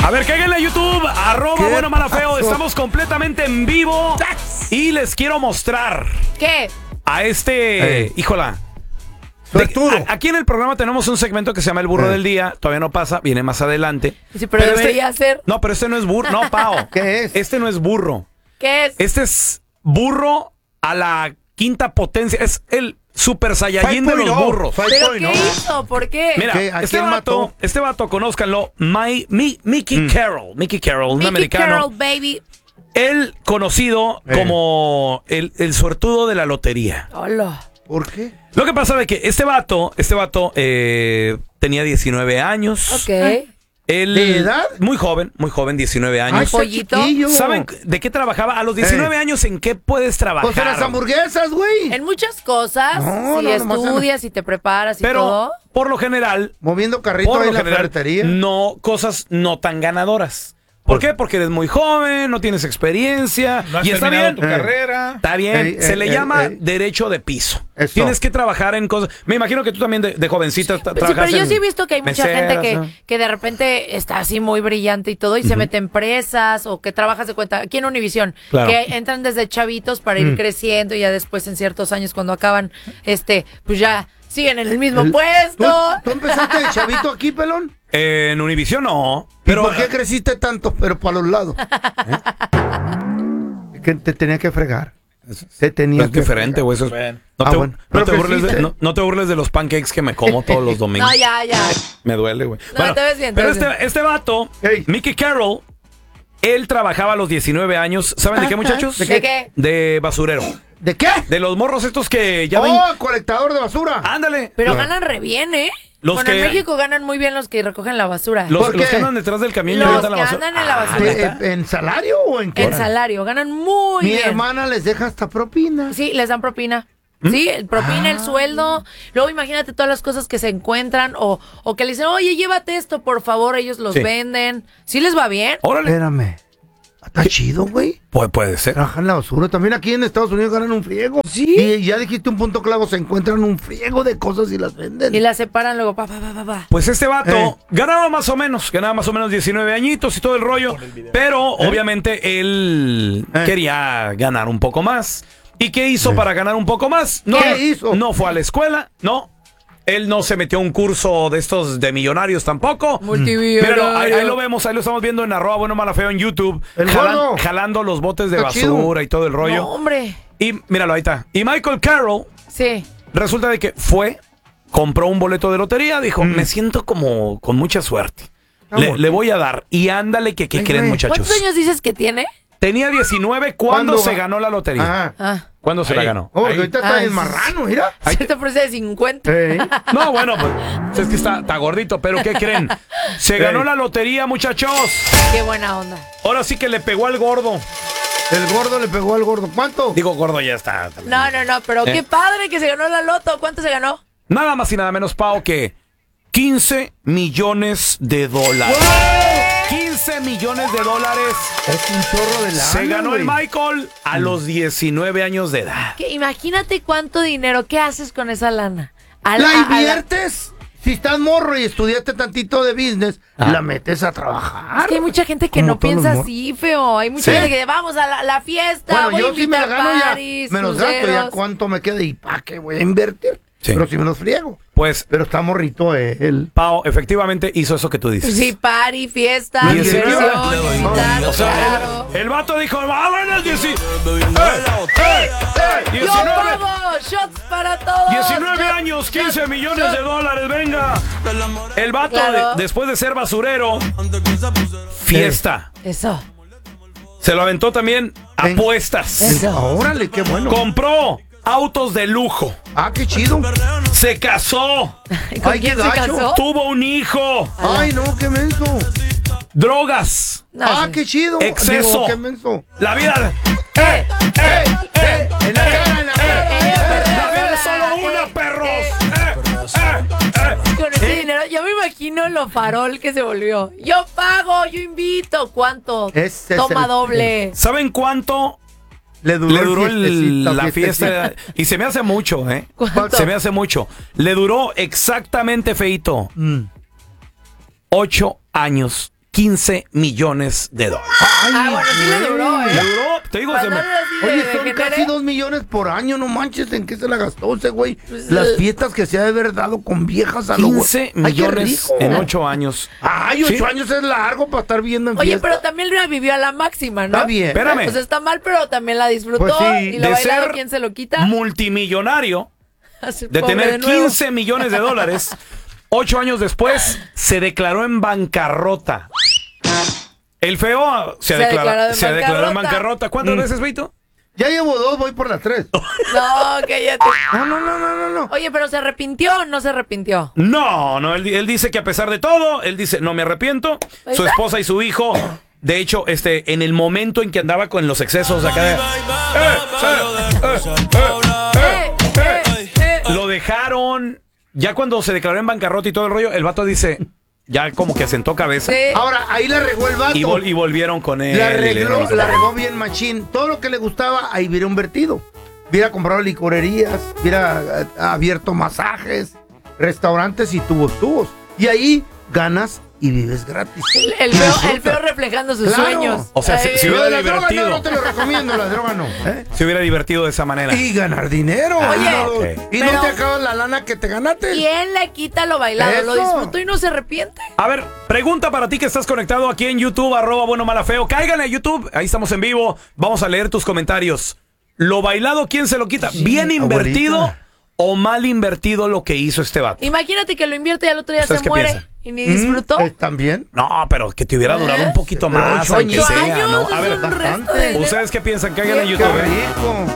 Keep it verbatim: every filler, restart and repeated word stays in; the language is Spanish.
A ver, cáiganle a YouTube, arroba bueno mala feo. Estamos completamente en vivo y les quiero mostrar. ¿Qué? A este, Ey. híjola. De, a, aquí en el programa tenemos un segmento que se llama El Burro Ey. del Día. Todavía no pasa, viene más adelante. Sí, pero, este- debería ser. No, pero este no es burro. No, Pao. ¿Qué es? Este no es burro. ¿Qué es? Este es burro a la quinta potencia. Es el super saiyajin de los burros. ¿Pero qué hizo? ¿Por qué? Mira, ¿Qué? ¿A este quién vato, mató? este vato, conózcanlo, My, Mi- Mickey Carroll. Mickey Carroll, un Mickey americano. Carroll, baby. Él conocido Eh. como el, el suertudo de la lotería. Hola. ¿Por qué? Lo que pasa es que este vato, este vato eh, tenía diecinueve años. Ok. Él, ¿De edad? Muy joven, muy joven, diecinueve Ay, años. está pollito. chiquillo. ¿Saben de qué trabajaba? A los diecinueve Eh. años, ¿en qué puedes trabajar? Pues en las hamburguesas, güey. En muchas cosas, No, si no, nomás en- estudias y te preparas y Pero, todo. por lo general, Moviendo carrito por ahí lo en la general, ferretería. no, cosas no tan ganadoras. ¿Por qué? Porque eres muy joven, no tienes experiencia. No has y está terminado bien. tu carrera. Está bien, Ey, se ey, le ey, llama ey. derecho de piso. Eso. Tienes que trabajar en cosas. Me imagino que tú también de, de jovencita tra- Sí, trabajas pero yo en sí he visto que hay mucha meseras, gente que, ¿no? que de repente está así muy brillante y todo y se mete en empresas o que trabajas de cuenta. Aquí en Univisión, Claro. que entran desde chavitos para ir creciendo y ya después en ciertos años cuando acaban, este, pues ya siguen en el mismo El- puesto. ¿Tú, tú empezaste de chavito aquí, pelón? Eh, en Univisión no. ¿Pero Pero por qué creciste tanto, pero para los lados? ¿Eh? Que te tenía que fregar. Te tenía es que diferente, fregar. güey. eso es- Bueno. No, Ah, te, bueno. no Pero te burles de, creciste. no, no te burles de los pancakes que me como todos los domingos. No, ya, ya. Me duele, güey. No, te ves bien, te Pero ves este, bien. este vato, Ey. Mickey Carroll, él trabajaba a los diecinueve años. ¿Saben de qué, muchachos? ¿De qué? De basurero. ¿De qué? De los morros estos que ya ven. ¡Oh, colectador de basura! Ándale. Pero No. ganan re bien, ¿eh? Los bueno, que- en México ganan muy bien los que recogen la basura. Los, ¿Por los qué? que andan detrás del camión y Los avientan la que basura. andan en la Ah, basura. ¿De- ¿neta? ¿En salario o en qué? En salario, ganan muy Mi bien. hermana les deja hasta propina. Sí, les dan propina. ¿Mm? Sí, el propina, Ah. el sueldo. Luego imagínate todas las cosas que se encuentran o, o que le dicen, oye, llévate esto, por favor, ellos los Sí. venden. ¿Sí les va bien? Órale. Espérame. Está chido, güey. Puede, puede ser. Trabajan la basura. También aquí en Estados Unidos ganan un friego. Sí. Y ya dijiste un punto clavo, se encuentran un friego de cosas y las venden. Y las separan luego, pa, pa, pa, pa, pa. Pues este vato Eh. ganaba más o menos, ganaba más o menos diecinueve añitos y todo el rollo, pero obviamente él Eh. quería ganar un poco más. ¿Y qué hizo para ganar un poco más? No, ¿Qué hizo? No fue a la escuela, no. Él no se metió a un curso de estos de millonarios tampoco. Multimillonario. Míralo, ahí, ahí lo vemos, ahí lo estamos viendo en arroba bueno mala feo en YouTube. El jalan- gordo. jalando los botes de Está basura chido. y todo el rollo. No, hombre. Y míralo, ahí está. Y Michael Carroll Sí. resulta de que fue, compró un boleto de lotería, dijo, me siento como con mucha suerte. Está Le, bonito. le voy a dar. Y ándale que, ¿qué Ay, creen, güey. muchachos? ¿Cuántos años dices que tiene? Tenía diecinueve cuando ¿Cuándo se va? ganó la lotería. Ajá. Ah. ¿Cuándo se la Ahí. ganó? Oh, Ahí. ahorita está Ay, en sí. marrano, mira. Ahí Se te ofrece de cincuenta. Ey. No, bueno, pues es que está, está gordito, pero ¿qué creen? Se ganó Ey. la lotería, muchachos. Qué buena onda. Ahora sí que le pegó al gordo. El gordo le pegó al gordo. ¿Cuánto? Digo, gordo ya está. también. No, no, no, pero Eh. qué padre que se ganó la loto. ¿Cuánto se ganó? Nada más y nada menos, Pao, que quince millones de dólares. quince millones de dólares. Es un chorro de lana, Se ganó el güey. Michael a los diecinueve años de edad. Que imagínate cuánto dinero. ¿Qué haces con esa lana? A ¿La a- a inviertes? Si estás morro y estudiaste tantito de business, Ah. la metes a trabajar. Es que hay mucha gente que Como no todos los piensa mor- así, feo. Hay mucha Sí. gente que vamos a la, la fiesta, Bueno, voy a yo si me la invitar gano ya, paris, me los gasto, ya cruceros. cuánto me queda y pa' qué voy a invertir. Sí. Pero si me los friego. Pues, Pero está morrito eh, él. Pao, efectivamente hizo eso que tú dices. Sí, party, fiesta, Y ese- diversión, invitar, O sea, claro. el, el vato dijo, ah, bueno, el dieci- ¡Eh! ¡Eh! ¡Eh! ¡Yo diecinueve, pago! ¡Shots para todos! diecinueve Shots, años, shots, quince millones shots. de dólares, venga. El vato, Claro. de- después de ser basurero, fiesta. Eso. Se lo aventó también Ven. apuestas. Eso. Órale, qué bueno. Compró autos de lujo. Ah, qué chido. Se casó. ¿Con Ay, quién qué se gacho. casó? Tuvo un hijo. Ay, no, qué menso. Drogas. No, Ah, sí. qué chido. Exceso. Digo, qué menso. La vida. ¡Eh! ¡Eh! ¡Eh! En la cara, en la cara. La vida es solo una, perros. Eh, eh, eh. Con ese dinero, yo me imagino lo farol que se volvió. Yo pago, yo invito. ¿Cuánto? Ese es Toma el- doble. ¿Saben cuánto Le duró, le duró el el- fiestecita, la fiestecita. fiesta? Y se me hace mucho, ¿eh? ¿Cuánto? Se me hace mucho. Le duró exactamente, feito, Mm. ocho años quince millones de dólares. Ay, Ah, bueno, sí le duró, ¿eh? ¿Le duró? Te digo, se me... Cuando era así de- Oye, de son que casi tere- dos millones por año, no manches, ¿en qué se la gastó ese güey? Pues, Las eh, fiestas que se ha de haber dado con viejas a lo güey. quince Ay, qué millones rico. en ocho años. Ay, ocho Sí. años es largo para estar viendo en Oye, fiesta. pero también la vivió a la máxima, ¿no? Está bien. Espérame. Pues está mal, pero también la disfrutó. Pues sí. Y lo De bailado, ser ¿quién se lo quita? multimillonario, Así, de pobre tener nuevo. quince millones de dólares, ocho años después se declaró en bancarrota. El feo se, Se declara- ha declarado en se declaró en bancarrota. bancarrota. ¿Cuántas Mm. veces, Beito? Ya llevo dos, voy por las tres. No, que ya te... No, no, no, no, no, no. Oye, pero ¿se arrepintió o no se arrepintió? No, no, él, él dice que a pesar de todo, él dice, no me arrepiento. Ahí Su está. esposa y su hijo, de hecho, este, en el momento en que andaba con los excesos acá de... ¡Eh, eh, eh, eh, ¡Eh, eh, eh! Lo dejaron, ya cuando se declaró en bancarrota y todo el rollo, el vato dice, ya como que sentó cabeza. Sí. Ahora, ahí la regó el vato. Y, vol- y volvieron con él. La y le arregló, dieron- la regó bien machín. Todo lo que le gustaba, ahí hubiera invertido. Hubiera comprado licorerías, hubiera eh, abierto masajes, restaurantes y tubos, tubos. Y ahí ganas y vives gratis. El, el feo, el feo reflejando sus Claro. sueños. O sea, si- Ay, si Lo hubiera de la droga divertido. no, no te lo recomiendo, la droga no. ¿eh? Se hubiera divertido de esa manera. Y ganar dinero. Oye, y no, ok. y pero- no te acabas la lana que te ganaste. ¿Quién le quita lo bailado? Lo Eso. disfrutó y no se arrepiente. A ver, pregunta para ti que estás conectado aquí en YouTube, arroba bueno mala feo. Cáiganle a YouTube, ahí estamos en vivo. Vamos a leer tus comentarios. ¿Lo bailado quién se lo quita? ¿Bien invertido abuelita. o mal invertido lo que hizo este vato? Imagínate que lo invierte y al otro día ¿Ustedes se qué muere. piensan? Y ni disfrutó. Mm, eh, ¿También? No, pero que te hubiera durado un poquito Pero más, ocho aunque años. sea, años ¿no? A es ver, un resto bastante. de dinero. ¿ustedes qué piensan? Cáiganle a Qué YouTube. ¿eh? rico.